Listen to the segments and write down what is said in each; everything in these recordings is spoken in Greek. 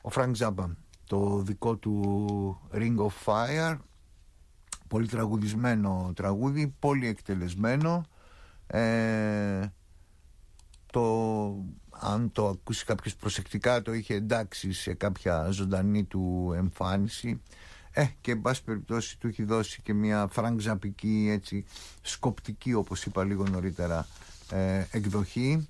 ο Φρανκ Ζάμπα, το δικό του Ring of Fire, πολύ τραγουδισμένο τραγούδι, πολύ εκτελεσμένο. Αν το ακούσει κάποιος προσεκτικά, το είχε εντάξει σε κάποια ζωντανή του εμφάνιση, και εν πάση περιπτώσει του έχει δώσει και μια φραγκζαπική, έτσι, σκοπτική, όπως είπα λίγο νωρίτερα, εκδοχή.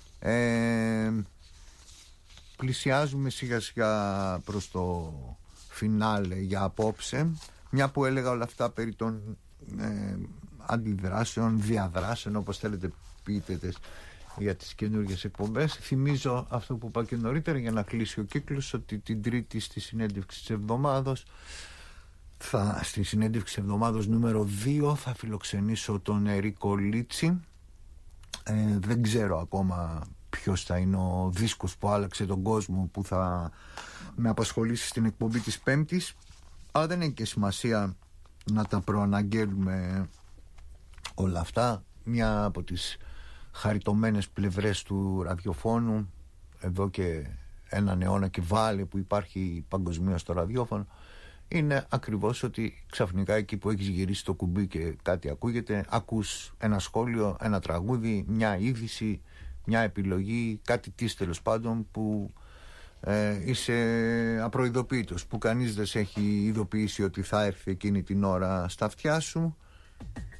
Πλησιάζουμε σιγά σιγά προς το φινάλε για απόψε, μια που έλεγα όλα αυτά περί των αντιδράσεων, διαδράσεων, όπως θέλετε πείτε, για τις καινούργιες εκπομπές. Θυμίζω αυτό που είπα και νωρίτερα για να κλείσει ο κύκλος, ότι την Τρίτη στη συνέντευξη της εβδομάδος, στη συνέντευξη εβδομάδος νούμερο 2, θα φιλοξενήσω τον Ερίκο Λίτσι. Δεν ξέρω ακόμα ποιος θα είναι ο δίσκος που άλλαξε τον κόσμο που θα με απασχολήσει στην εκπομπή της Πέμπτης, αλλά δεν έχει και σημασία να τα προαναγγέλουμε όλα αυτά. Μια από τις χαριτωμένες πλευρές του ραδιοφώνου εδώ και έναν αιώνα και βάλε που υπάρχει παγκοσμίως στο ραδιόφωνο είναι ακριβώς ότι ξαφνικά εκεί που έχεις γυρίσει το κουμπί και κάτι ακούγεται, ακούς ένα σχόλιο, ένα τραγούδι, μια είδηση, μια επιλογή, κάτι τέλος πάντων που είσαι απροειδοποίητος, που κανείς δεν σε έχει ειδοποιήσει ότι θα έρθει εκείνη την ώρα στα αυτιά σου,